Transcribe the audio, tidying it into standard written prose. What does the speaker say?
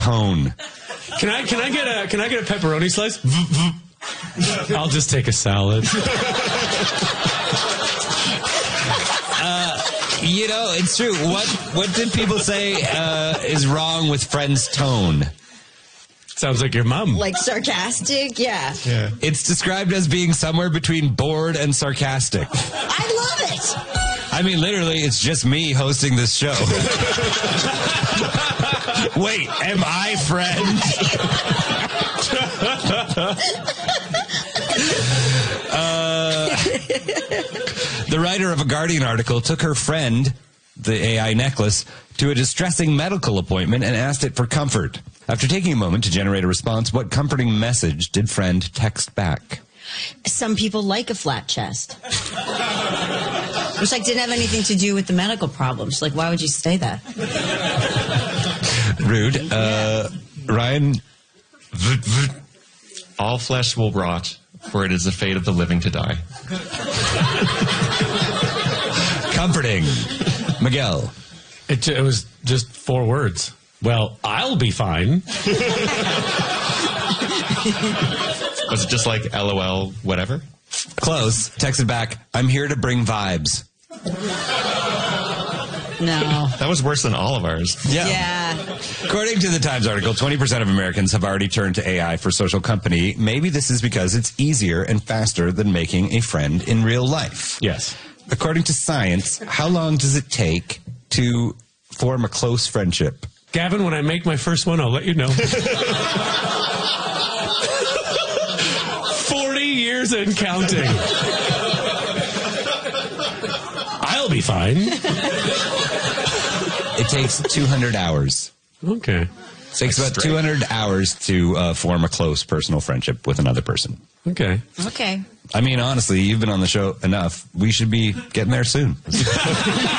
tone. Can I get a pepperoni slice? I'll just take a salad. You know, it's true. What did people say is wrong with friend's tone? Sounds like your mom. Like sarcastic? Yeah. It's described as being somewhere between bored and sarcastic. I love it. I mean, literally, it's just me hosting this show. Wait, am I friend? The writer of a Guardian article took her friend, the AI necklace, to a distressing medical appointment and asked it for comfort. After taking a moment to generate a response, what comforting message did friend text back? Some people like a flat chest. Which like didn't have anything to do with the medical problems. Like, why would you say that? Rude. Ryan? All flesh will rot, for it is the fate of the living to die. Comforting. Miguel? It was just 4 words. Well, I'll be fine. Was it just like LOL, whatever? Close. Texted back, I'm here to bring vibes. No. That was worse than all of ours. Yeah. According to the Times article, 20% of Americans have already turned to AI for social company. Maybe this is because it's easier and faster than making a friend in real life. Yes. According to science, how long does it take to form a close friendship? Gavin, when I make my first one, I'll let you know. 40 years and counting. I'll be fine. It takes 200 hours. Okay. It takes about 200 hours to form a close personal friendship with another person. Okay. Okay. I mean, honestly, you've been on the show enough. We should be getting there soon.